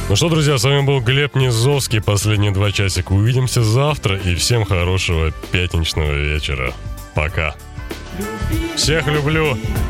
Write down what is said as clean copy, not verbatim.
Ну что, друзья, с вами был Глеб Низовский. Последние 2 часика. Увидимся завтра. И всем хорошего пятничного вечера. Пока. Всех люблю.